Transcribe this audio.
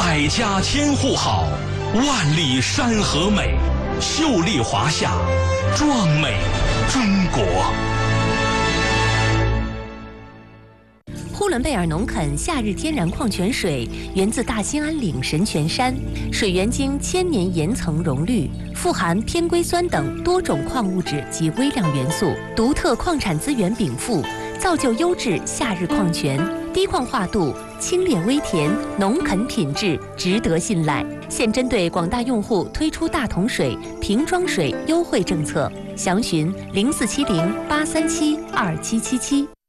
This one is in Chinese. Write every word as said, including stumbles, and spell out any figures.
百家千户好，万里山河美，秀丽华夏，壮美中国。 呼伦贝尔农垦夏日天然矿泉水源自大兴安岭神泉山，水源经千年岩层溶滤，富含偏硅酸等多种矿物质及微量元素，独特矿产资源禀赋，造就优质夏日矿泉，低矿化度，清冽微甜，农垦品质，值得信赖。现针对广大用户推出大桶水、瓶装水优惠政策，详询零四七零八三七二七七七。